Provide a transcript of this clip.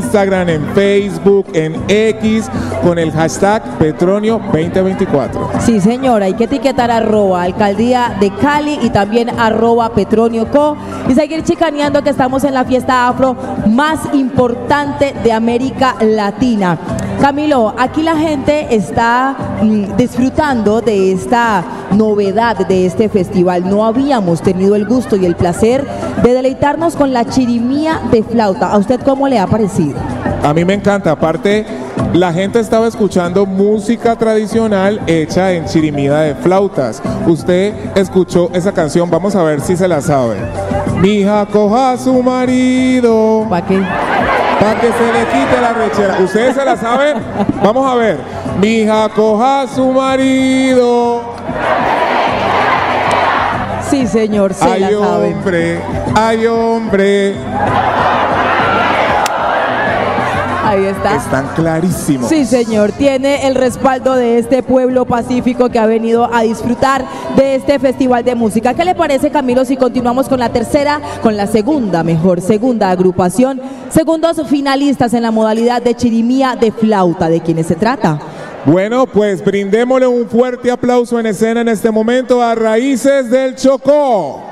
Instagram, en Facebook, en X, con el hashtag Petronio 2024. Sí, señora, hay que etiquetar @Alcaldía de Cali y también @PetronioCo y seguir chicaneando que estamos en la fiesta afro más importante de América Latina. Camilo, aquí la gente está disfrutando de esta novedad de este festival. No habíamos tenido el gusto y el placer de deleitarnos con la chirimía de flauta. ¿A usted cómo le ha parecido? A mí me encanta, aparte la gente estaba escuchando música tradicional hecha en chirimía de flautas. Usted escuchó esa canción, vamos a ver si se la sabe. Mija, coja a su marido. ¿Para qué? Para que se le quite la rechera. ¿Ustedes se la saben? Vamos a ver. Mija, coja a su marido. Sí, señor, se la saben. Ay, hombre. Ahí está. Están clarísimos. Sí, señor, tiene el respaldo de este pueblo pacífico que ha venido a disfrutar de este festival de música. ¿Qué le parece, Camilo, si continuamos con la segunda agrupación, segundos finalistas en la modalidad de chirimía de flauta? ¿De quiénes se trata? Bueno, pues brindémosle un fuerte aplauso en escena en este momento a Raíces del Chocó.